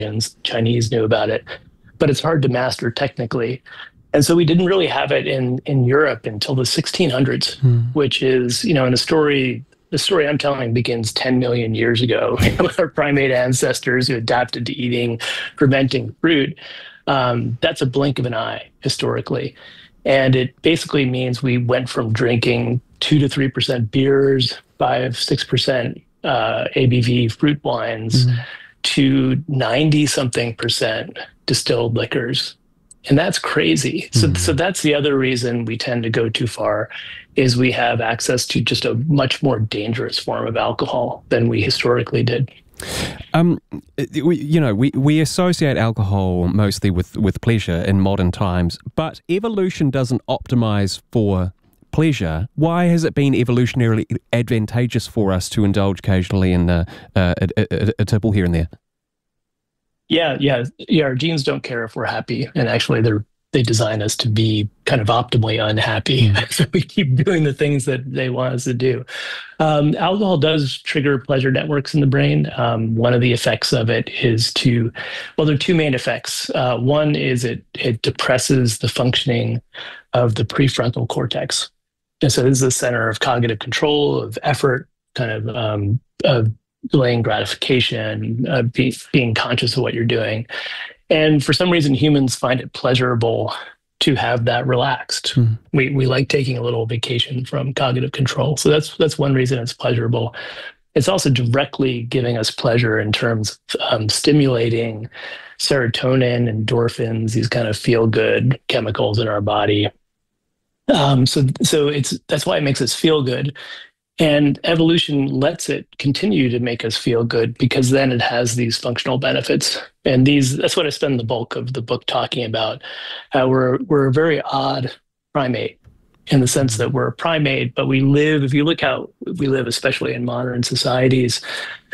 Chinese knew about it, but it's hard to master technically. And so we didn't really have it in Europe until the 1600s, Mm. which is, in the story I'm telling begins 10 million years ago with our primate ancestors who adapted to eating fermenting fruit. That's a blink of an eye historically. And it basically means we went from drinking 2 to 3% beers, 6% ABV fruit wines Mm. to 90 something percent distilled liquors. And that's crazy. So Mm. that's the other reason we tend to go too far is we have access to just a much more dangerous form of alcohol than we historically did. Um, we associate alcohol mostly with pleasure in modern times, but evolution doesn't optimize for pleasure. Why has it been evolutionarily advantageous for us to indulge occasionally in a tipple here and there? Yeah. Our genes don't care if we're happy, and actually, they design us to be kind of optimally unhappy. Mm. So we keep doing the things that they want us to do. Alcohol does trigger pleasure networks in the brain. One of the effects of it is there are two main effects. One is it depresses the functioning of the prefrontal cortex. And so this is the center of cognitive control, of effort, kind of delaying gratification, being conscious of what you're doing. And for some reason, humans find it pleasurable to have that relaxed. Mm. We like taking a little vacation from cognitive control. So that's one reason it's pleasurable. It's also directly giving us pleasure in terms of stimulating serotonin, endorphins, these kind of feel good chemicals in our body. So that's why it makes us feel good. And evolution lets it continue to make us feel good because then it has these functional benefits. And that's what I spend the bulk of the book talking about. We're a very odd primate in the sense that we're a primate, but if you look how we live, especially in modern societies,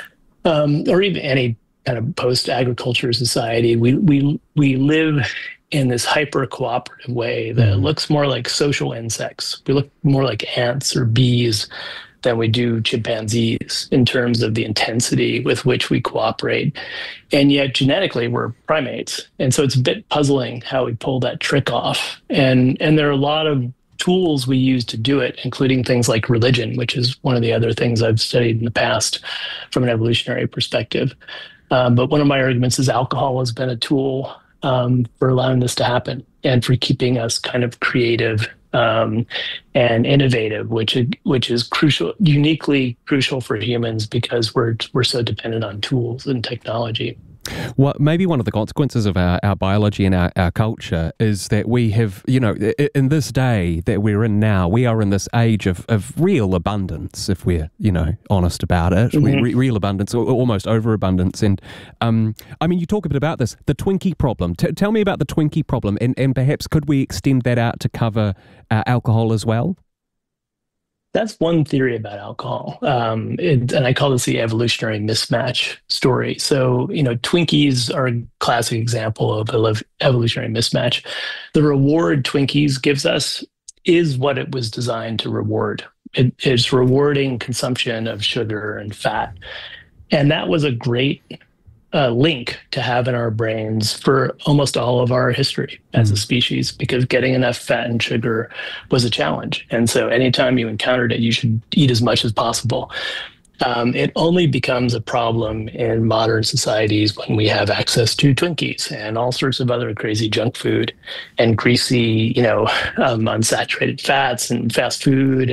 or even any kind of post-agriculture society, we live in this hyper cooperative way that looks more like social insects. We look more like ants or bees than we do chimpanzees in terms of the intensity with which we cooperate. And yet genetically we're primates. And so it's a bit puzzling how we pull that trick off. And there are a lot of tools we use to do it, including things like religion, which is one of the other things I've studied in the past from an evolutionary perspective. But one of my arguments is alcohol has been a tool for allowing this to happen and for keeping us kind of creative and innovative, which is crucial, uniquely crucial for humans because we're so dependent on tools and technology. Well, maybe one of the consequences of our biology and our culture is that we have, in this day that we're in now, we are in this age of real abundance, if we're, honest about it. Mm-hmm. Real abundance, or almost overabundance. And, you talk a bit about this, the Twinkie problem. Tell me about the Twinkie problem, and perhaps could we extend that out to cover alcohol as well? That's one theory about alcohol. And I call this the evolutionary mismatch story. So, Twinkies are a classic example of evolutionary mismatch. The reward Twinkies gives us is what it was designed to reward. It's rewarding consumption of sugar and fat. And that was a great link to have in our brains for almost all of our history as a species, because getting enough fat and sugar was a challenge. And so anytime you encountered it, you should eat as much as possible. It only becomes a problem in modern societies when we have access to Twinkies and all sorts of other crazy junk food and greasy, unsaturated fats and fast food.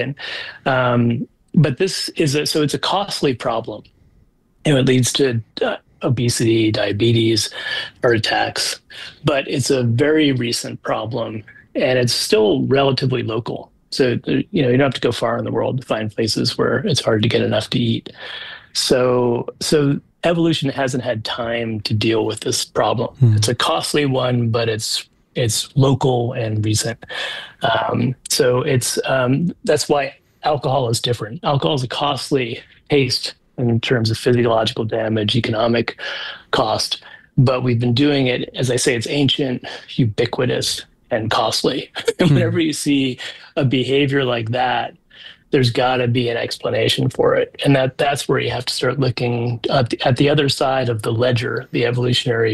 But it's a costly problem. It leads to obesity, diabetes, heart attacks, but it's a very recent problem and it's still relatively local. So, you don't have to go far in the world to find places where it's hard to get enough to eat. So evolution hasn't had time to deal with this problem. It's a costly one, but it's local and recent. That's why alcohol is different. Alcohol is a costly taste in terms of physiological damage, economic cost. But we've been doing it, as I say, it's ancient, ubiquitous, and costly. And whenever you see a behavior like that there's got to be an explanation for it. And that's where you have to start looking at the other side of the ledger, the evolutionary